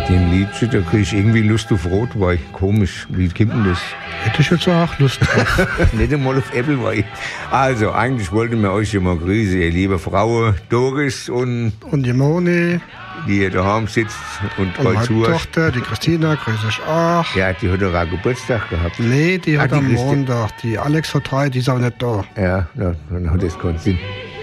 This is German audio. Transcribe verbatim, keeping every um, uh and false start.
dem Liedchen, da krieg ich irgendwie Lust auf Rotwein. Komisch, wie kommt denn das? Hätte ich jetzt auch Lust drauf. Nicht einmal auf Äppelwein. Also, eigentlich wollten wir euch immer grüßen, ihr liebe Frau Doris und... Und die Moni. Die hier daheim sitzt und Und meine zuhört. Tochter, die Christina, grüße ich auch. Ja, die hat doch auch Geburtstag gehabt. Nee, die Ah, hat die am Christi- Montag. Die Alex hat drei, die ist auch nicht da. Ja, na, dann hat das keinen Sinn.